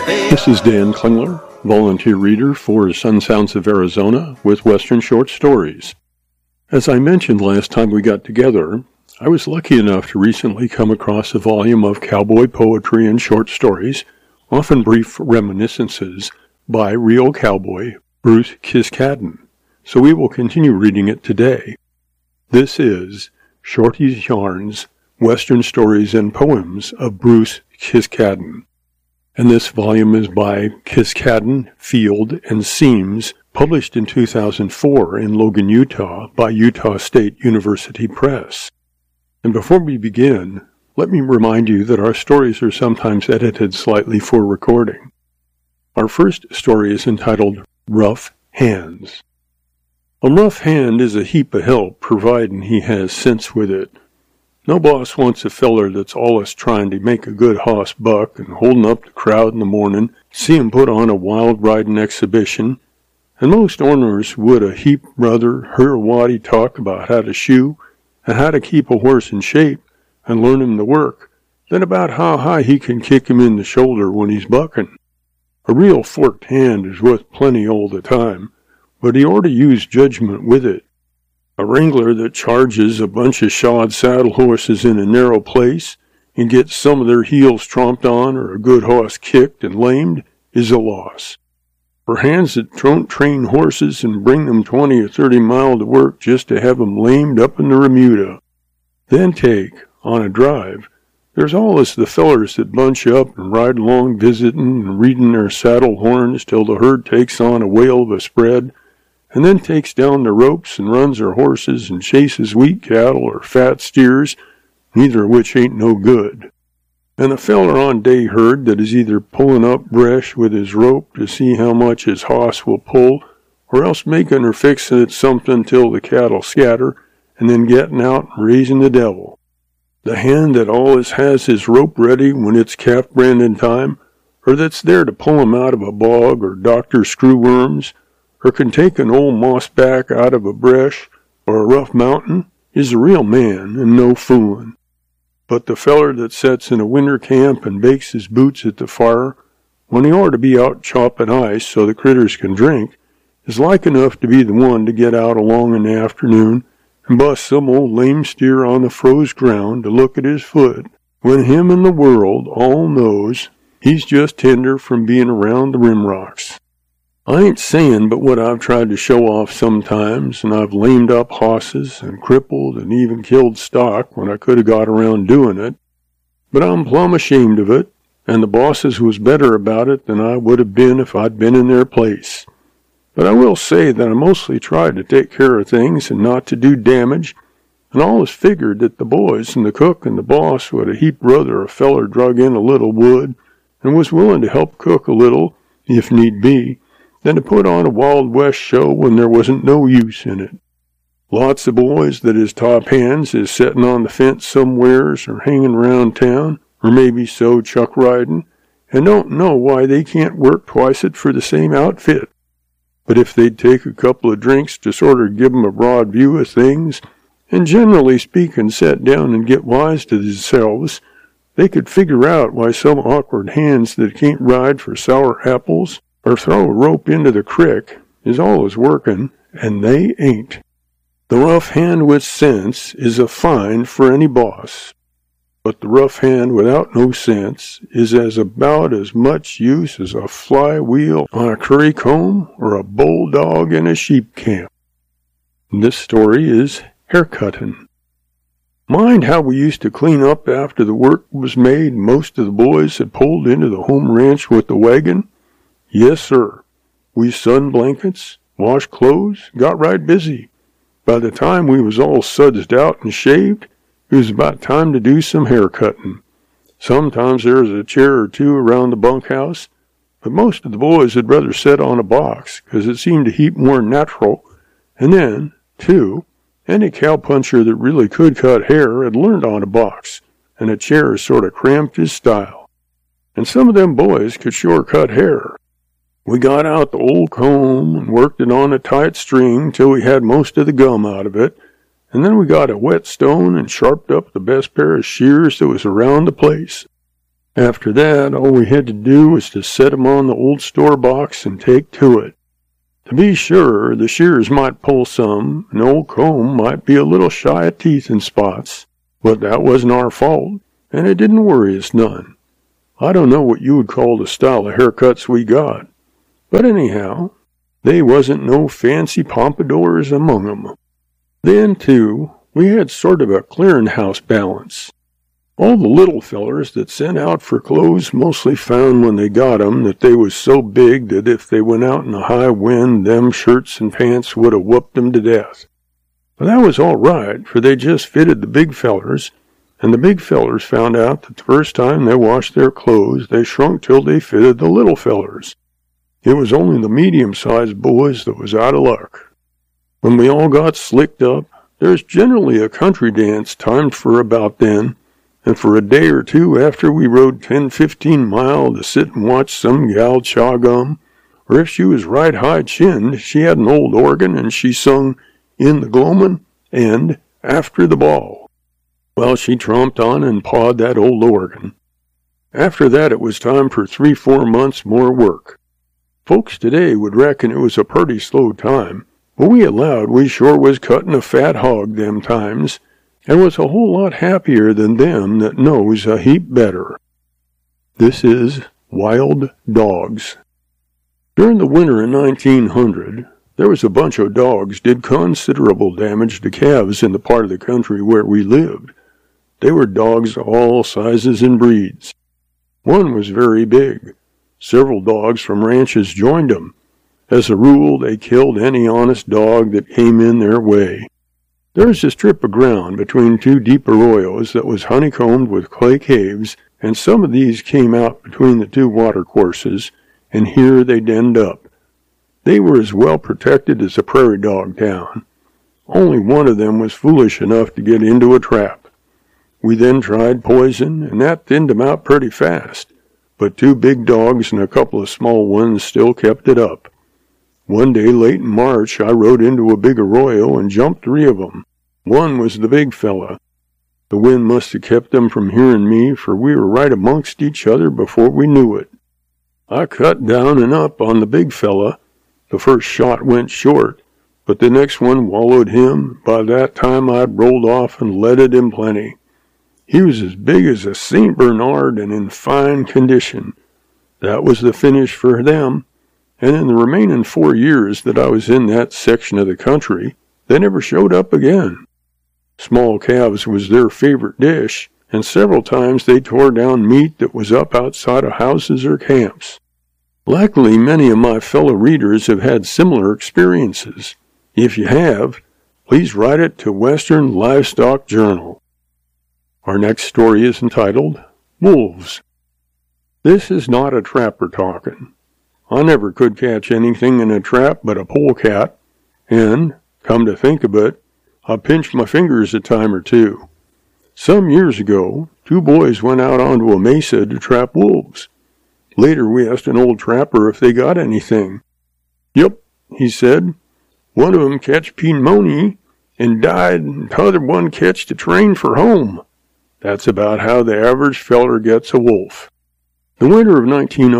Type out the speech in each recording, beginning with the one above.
This is Dan Klingler, volunteer reader for Sun Sounds of Arizona with Western Short Stories. As I mentioned last time we got together, I was lucky enough to recently come across a volume of cowboy poetry and short stories, often brief reminiscences, by real cowboy Bruce Kiskaddon, so we will continue reading it today. This is Shorty's Yarns, Western Stories and Poems of Bruce Kiskaddon. And this volume is by Kiskaddon, Field, and Seams, published in 2004 in Logan, Utah, by Utah State University Press. And before we begin, let me remind you that our stories are sometimes edited slightly for recording. Our first story is entitled Rough Hands. A rough hand is a heap of help, providin' he has sense with it. No boss wants a feller that's allus trying to make a good hoss buck and holding up the crowd in the morning, see him put on a wild riding exhibition, and most owners would a heap rather hear a waddy talk about how to shoe and how to keep a horse in shape and learn him the work than about how high he can kick him in the shoulder when he's bucking. A real forked hand is worth plenty all the time, but he ought to use judgment with it. A wrangler that charges a bunch of shod saddle horses in a narrow place and gets some of their heels tromped on or a good horse kicked and lamed is a loss. For hands that don't train horses and bring them 20 or 30 miles to work just to have them lamed up in the remuda. Then take, on a drive, there's allus the fellers that bunch up and ride along visitin' and readin' their saddle horns till the herd takes on a whale of a spread, and then takes down the ropes and runs their horses and chases weak cattle or fat steers, neither of which ain't no good. And a feller on day herd that is either pulling up bresh with his rope to see how much his hoss will pull, or else making or fixing it something till the cattle scatter, and then getting out and raising the devil. The hand that allus has his rope ready when it's calf branding time, or that's there to pull him out of a bog or doctor screwworms, or can take an old mossback out of a bresh or a rough mountain, is a real man and no foolin'. But the feller that sets in a winter camp and bakes his boots at the fire, when he ought to be out chopping ice so the critters can drink, is like enough to be the one to get out along in the afternoon and bust some old lame steer on the froze ground to look at his foot, when him and the world all knows he's just tender from being around the rim rocks. I ain't sayin' but what I've tried to show off sometimes, and I've lamed up hosses and crippled and even killed stock when I could have got around doing it. But I'm plumb ashamed of it, and the bosses was better about it than I would have been if I'd been in their place. But I will say that I mostly tried to take care of things and not to do damage, and always figured that the boys and the cook and the boss would a heap rather a feller drug in a little wood and was willing to help cook a little, if need be, than to put on a Wild West show when there wasn't no use in it. Lots of boys that is top hands is setting on the fence somewheres or hanging around town, or maybe so chuck riding, and don't know why they can't work twicet for the same outfit. But if they'd take a couple of drinks to sort of give 'em a broad view of things, and generally speaking set down and get wise to themselves, they could figure out why some awkward hands that can't ride for sour apples or throw a rope into the crick is always working, and they ain't. The rough hand with sense is a find for any boss, but the rough hand without no sense is as about as much use as a flywheel on a currycomb or a bulldog in a sheep camp. This story is haircutting. Mind how we used to clean up after the work was made and most of the boys had pulled into the home ranch with the wagon? Yes, sir. We sun blankets, washed clothes, got right busy. By the time we was all sudsed out and shaved, it was about time to do some hair cutting. Sometimes there was a chair or two around the bunkhouse, but most of the boys would rather sit on a box, 'cause it seemed a heap more natural. And then, too, any cowpuncher that really could cut hair had learned on a box, and a chair sort of cramped his style. And some of them boys could sure cut hair. We got out the old comb and worked it on a tight string till we had most of the gum out of it, and then we got a whetstone and sharpened up the best pair of shears that was around the place. After that, all we had to do was to set 'em on the old store box and take to it. To be sure, the shears might pull some, and old comb might be a little shy of teeth and spots, but that wasn't our fault, and it didn't worry us none. I don't know what you would call the style of haircuts we got, but anyhow, they wasn't no fancy pompadours among 'em. Then, too, we had sort of a clearing-house balance. All the little fellers that sent out for clothes mostly found when they got 'em that they was so big that if they went out in a high wind, them shirts and pants would 'a whooped 'em to death. But that was all right, for they just fitted the big fellers, and the big fellers found out that the first time they washed their clothes, they shrunk till they fitted the little fellers. It was only the medium-sized boys that was out of luck. When we all got slicked up, there's generally a country dance timed for about then, and for a day or two after we rode 10-15 mile to sit and watch some gal chaw gum, or if she was right high-chinned, she had an old organ and she sung In the Gloamin' and After the Ball. Well, she tromped on and pawed that old organ. After that it was time for 3-4 months more work. Folks today would reckon it was a purty slow time, but we allowed we sure was cutting a fat hog them times, and was a whole lot happier than them that knows a heap better. This is Wild Dogs. During the winter in 1900, there was a bunch of dogs did considerable damage to calves in the part of the country where we lived. They were dogs of all sizes and breeds. One was very big. Several dogs from ranches joined him. As a rule, they killed any honest dog that came in their way. There was a strip of ground between two deep arroyos that was honeycombed with clay caves, and some of these came out between the two watercourses, and here they'd end up. They were as well protected as a prairie dog town. Only one of them was foolish enough to get into a trap. We then tried poison, and that thinned him out pretty fast, but 2 big dogs and a couple of small ones still kept it up. One day late in March, I rode into a big arroyo and jumped 3 of them. One was the big fella. The wind must have kept them from hearing me, for we were right amongst each other before we knew it. I cut down and up on the big fella. The first shot went short, but the next one wallowed him. By that time I'd rolled off and leaded him plenty. He was as big as a St. Bernard and in fine condition. That was the finish for them. And in the remaining 4 years that I was in that section of the country, they never showed up again. Small calves was their favorite dish, and several times they tore down meat that was up outside of houses or camps. Likely many of my fellow readers have had similar experiences. If you have, please write it to Western Livestock Journal. Our next story is entitled Wolves. This is not a trapper talking. I never could catch anything in a trap but a polecat, and, come to think of it, I pinched my fingers a time or two. Some years ago, 2 boys went out onto a mesa to trap wolves. Later we asked an old trapper if they got anything. "Yep," he said. "One of 'em catched pneumonia and died, and t'other one catched a train for home." That's about how the average feller gets a wolf. The winter of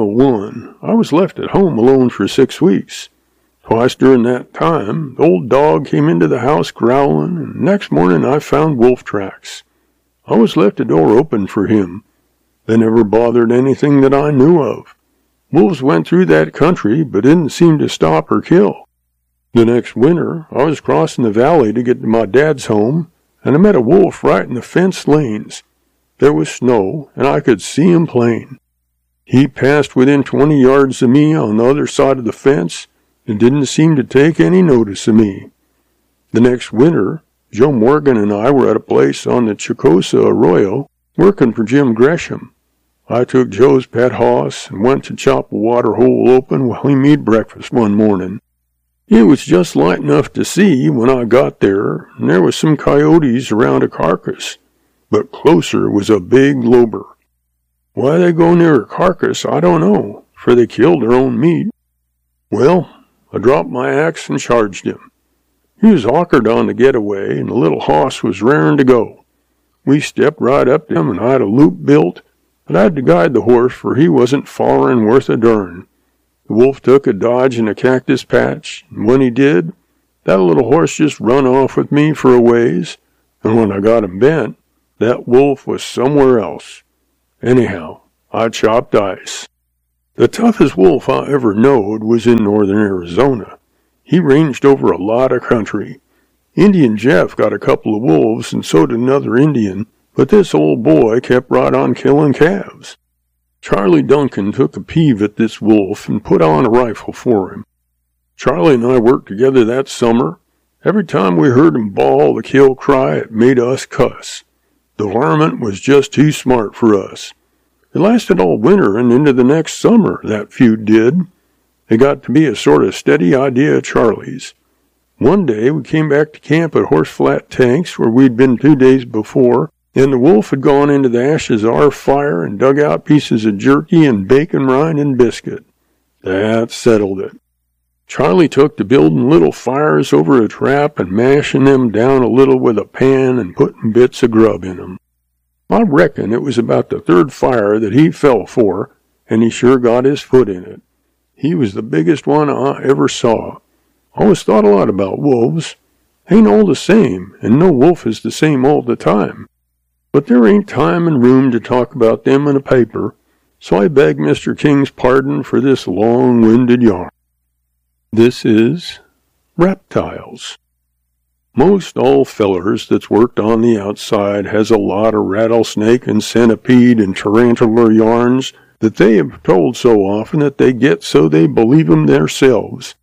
1901, I was left at home alone for 6 weeks. Twice during that time, the old dog came into the house growling, and next morning I found wolf tracks. I always left the door open for him. They never bothered anything that I knew of. Wolves went through that country, but didn't seem to stop or kill. The next winter, I was crossing the valley to get to my dad's home, and I met a wolf right in the fenced lanes. There was snow, and I could see him plain. He passed within 20 yards of me on the other side of the fence, and didn't seem to take any notice of me. The next winter, Joe Morgan and I were at a place on the Chicosa Arroyo, working for Jim Gresham. I took Joe's pet hoss and went to chop a water hole open while he made breakfast one morning. It was just light enough to see when I got there, and there was some coyotes around a carcass, but closer was a big lowber. Why they go near a carcass, I don't know, for they killed their own meat. Well, I dropped my axe and charged him. He was awkward on the getaway, and the little hoss was raring to go. We stepped right up to him, and I had a loop built, but I had to guide the horse, for he wasn't follering worth a dern. The wolf took a dodge in a cactus patch, and when he did, that little horse just run off with me for a ways, and when I got him bent, that wolf was somewhere else. Anyhow, I chopped ice. The toughest wolf I ever knowed was in northern Arizona. He ranged over a lot of country. Indian Jeff got a couple of wolves, and so did another Indian, but this old boy kept right on killing calves. Charlie Duncan took a peeve at this wolf and put on a rifle for him. Charlie and I worked together that summer. Every time we heard him bawl the kill cry, it made us cuss. The varmint was just too smart for us. It lasted all winter and into the next summer, that feud did. It got to be a sort of steady idea of Charlie's. One day we came back to camp at Horse Flat Tanks, where we'd been 2 days before, and the wolf had gone into the ashes of our fire and dug out pieces of jerky and bacon rind and biscuit. That settled it. Charlie took to building little fires over a trap and mashing them down a little with a pan and putting bits of grub in them. I reckon it was about the third fire that he fell for, and he sure got his foot in it. He was the biggest one I ever saw. I always thought a lot about wolves. Ain't all the same, and no wolf is the same all the time. But there ain't time and room to talk about them in a paper, so I beg Mr. King's pardon for this long-winded yarn. This is reptiles. Most all fellers that's worked on the outside has a lot of rattlesnake and centipede and tarantula yarns that they have told so often that they get so they believe 'em theirselves.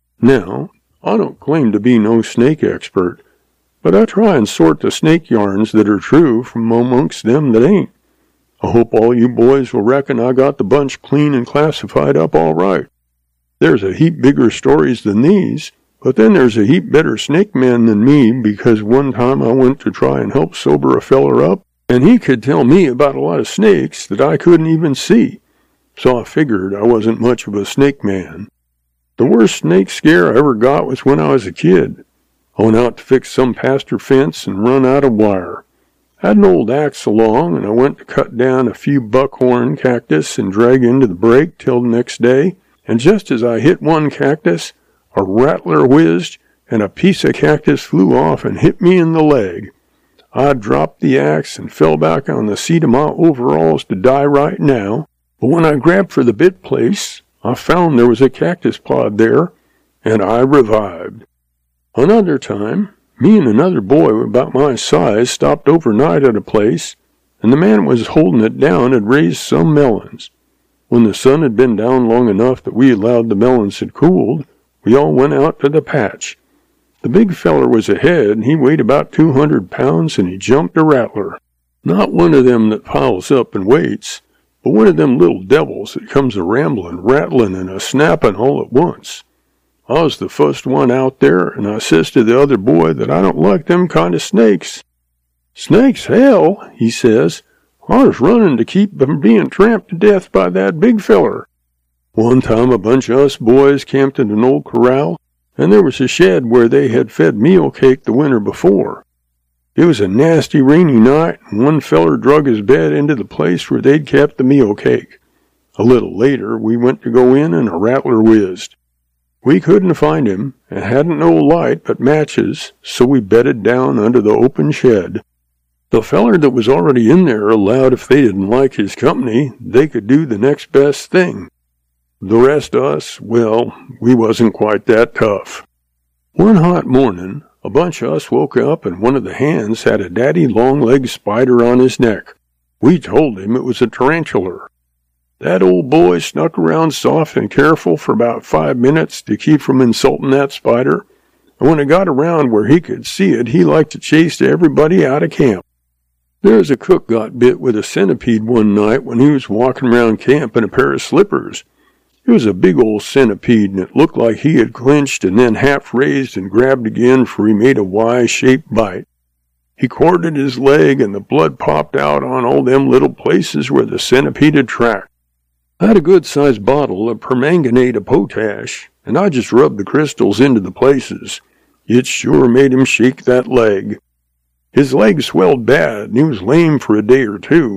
Now, I don't claim to be no snake expert, but I try and sort the snake yarns that are true from amongst them that ain't. I hope all you boys will reckon I got the bunch clean and classified up all right. There's a heap bigger stories than these, but then there's a heap better snake man than me, because one time I went to try and help sober a feller up, and he could tell me about a lot of snakes that I couldn't even see, so I figured I wasn't much of a snake man. The worst snake scare I ever got was when I was a kid. I went out to fix some pasture fence and run out of wire. I had an old axe along, and I went to cut down a few buckhorn cactus and drag into the break till the next day, and just as I hit one cactus, a rattler whizzed, and a piece of cactus flew off and hit me in the leg. I dropped the axe and fell back on the seat of my overalls to die right now, but when I grabbed for the bit place, I found there was a cactus pod there, and I revived. Another time, me and another boy about my size stopped overnight at a place, and the man was holding it down had raised some melons. When the sun had been down long enough that we allowed the melons had cooled, we all went out to the patch. The big feller was ahead, and he weighed about 200 pounds, and he jumped a rattler. Not one of them that piles up and waits, but one of them little devils that comes a rambling, rattling, and a snapping all at once. I was the first one out there, and I says to the other boy that I don't like them kind of snakes. "Snakes, hell," he says. "I was running to keep from being tramped to death by that big feller." One time a bunch of us boys camped in an old corral, and there was a shed where they had fed meal cake the winter before. It was a nasty rainy night, and one feller drug his bed into the place where they'd kept the meal cake. A little later, we went to go in, and a rattler whizzed. We couldn't find him, and hadn't no light but matches, so we bedded down under the open shed. The feller that was already in there allowed if they didn't like his company, they could do the next best thing. The rest of us, well, we wasn't quite that tough. One hot morning, a bunch of us woke up, and one of the hands had a daddy long-legged spider on his neck. We told him it was a tarantula. That old boy snuck around soft and careful for about 5 minutes to keep from insulting that spider, and when it got around where he could see it, he liked to chase everybody out of camp. There's a cook got bit with a centipede one night when he was walking around camp in a pair of slippers. It was a big old centipede, and it looked like he had clenched and then half raised and grabbed again, for he made a Y-shaped bite. He corded his leg, and the blood popped out on all them little places where the centipede had tracked. I had a good-sized bottle of permanganate of potash, and I just rubbed the crystals into the places. It sure made him shake that leg. His leg swelled bad, and he was lame for a day or two,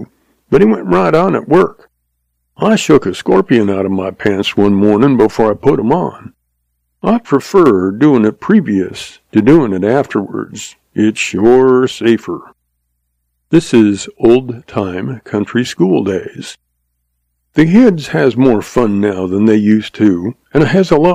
but he went right on at work. I shook a scorpion out of my pants one morning before I put 'em on. I prefer doing it previous to doing it afterwards. It's sure safer. This is old-time country school days. The kids has more fun now than they used to, and it has a lot